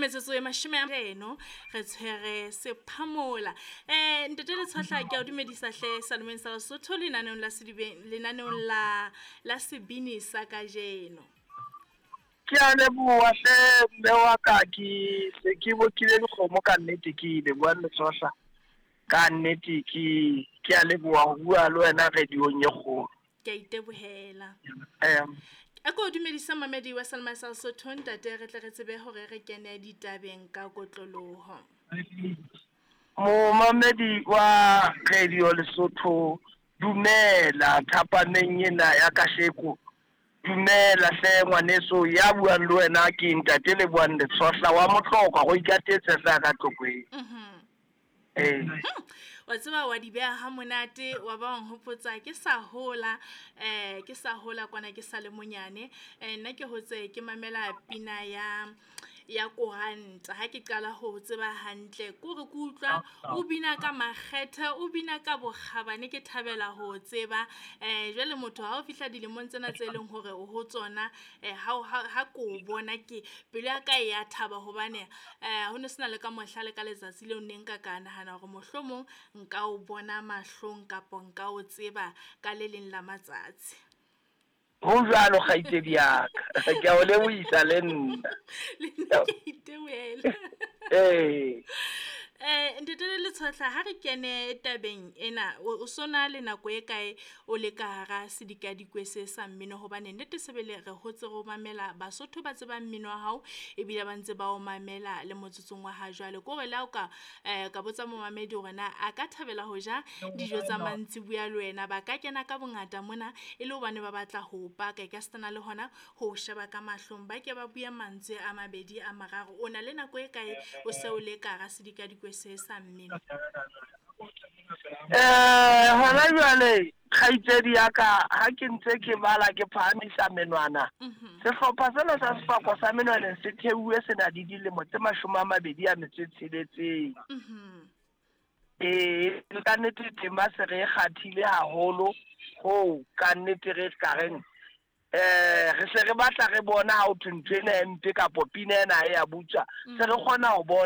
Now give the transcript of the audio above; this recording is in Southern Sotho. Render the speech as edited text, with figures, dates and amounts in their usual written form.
metsotso e 10 eno re tshwere sephamola ntate le tshwahla ke a o dumedisa hle Salomon sa Lesotho lenaneong la sebini sa kajeno. Ke a leboha hle mme wa ka ke se ke bokile dikgomo ka nnete ke ile bua letsosa ka nnete ke a leboha ho bua le wena radiong ye kgolo. Ke a itebohela. A ko dumedisa mamedi wa Salma sa Lesotho ntate re tle re tsebe hore re kene ditabeng ka kotloloho. Mamedi wa radio Lesotho dumela thapameng ena ya kasheko. Dumela hle ngwaneso ya buang le wena ke ntate le buang letsohla wa mohlokwa go ikatetse sa ka tlokweng. Wa tseba wa di beha ha monate wa ba nhopotsa ke sa hola kwana ke sa le monyane nna ke hotse ke mamela pina ya koranta ha ke qala ho tseba hantle ko re ke utlwa o bina ka makgethe o bina ka bokgabane ke thabela ho tseba jwale motho ha o fihla dilemong tsena tse leng hore o ho tsona ha ko bona ke pelo ya ka ya thaba hobane ho ne sena le ka mohlale ka letsatsi le neng ka nahana hore mohlomong nka o bona mahlong kapo nka o tseba ka le leng la matsatsi. Ho jwalo kgaitsedi ya ka ke a o lebohisa le nna ke itewela ntate le tshwahla ha re kene tabeng ena o sona le nako e kae o le ka hara sedikadikwe se sa mmino hobane nnete sebele re hotse go mamela Basotho ba tseba mmino wa hao ebile ba ntse ba o mamela le motsotsong wa ha jwale ko re la o ka botsa momamedi hore na a ka thabela ho ja dijo tsa mantsibuya le wena ba ka kena ka bongata mona e le hobane ba batla ho paka ka stana le hona ho sheba ka mahlong ba ke ba buya mantswe a mabedi a mararo o na le nako e kae o se o le ka hara sedikadikwe se sa mmino. Hona jwale kgaitsedi ya ka ha ke ntse ke bala ke phahamisa menwana sehlopha sena sa sefako sa menwana se theuwe sena di dilemo tse 26 ka nnete tema se re kgathile haholo ho ka nnete re kareng re se re batla re bona ha o thwe ntwe ena empe kapo pina ena ya butsa se re kgona ho bona